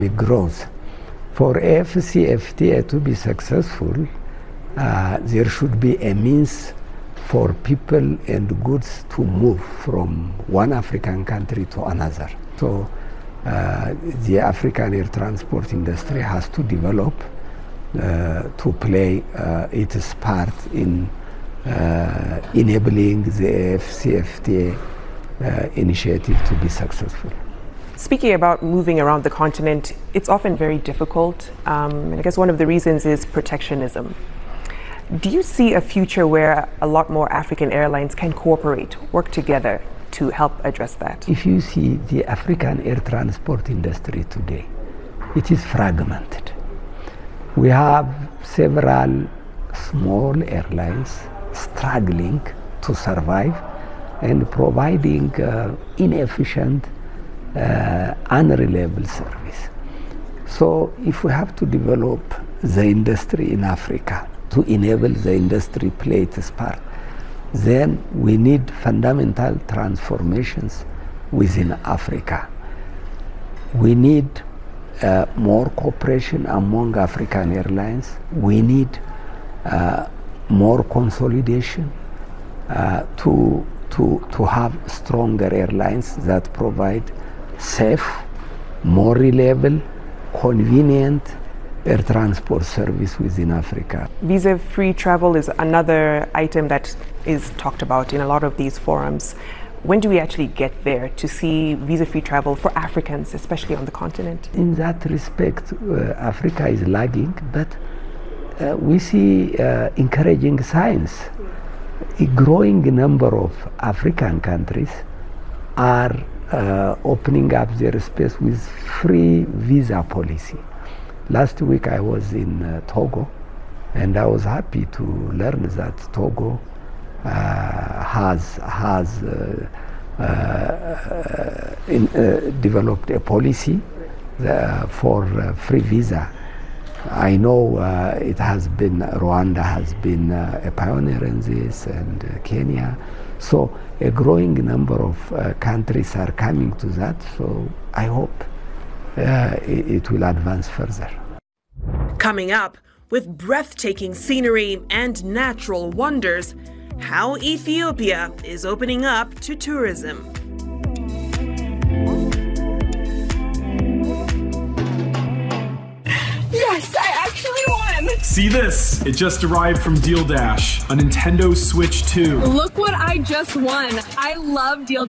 growth. For AfCFTA to be successful, there should be a means for people and goods to move from one African country to another. So the African air transport industry has to develop to play its part in enabling the AfCFTA initiative to be successful. Speaking about moving around the continent, it's often very difficult. And I guess one of the reasons is protectionism. Do you see a future where a lot more African airlines can cooperate, work together to help address that? If you see the African air transport industry today, it is fragmented. We have several small airlines struggling to survive and providing inefficient, unreliable service. So if we have to develop the industry in Africa to enable the industry play its part, then we need fundamental transformations within Africa. We need more cooperation among African airlines. We need more consolidation to have stronger airlines that provide safe, more reliable, convenient air transport service within Africa. Visa-free travel is another item that is talked about in a lot of these forums. When do we actually get there to see visa-free travel for Africans, especially on the continent? In that respect, Africa is lagging, but we see encouraging signs. A growing number of African countries are opening up their space with free visa policy. Last week I was in Togo, and I was happy to learn that Togo has developed a policy for free visa. I know it has been, Rwanda has been a pioneer in this, and Kenya. So a growing number of countries are coming to that, so I hope it will advance further. Coming up, with breathtaking scenery and natural wonders, how Ethiopia is opening up to tourism. Yes, I actually won! See this? It just arrived from Deal Dash, a Nintendo Switch 2. Look what I just won. I love Deal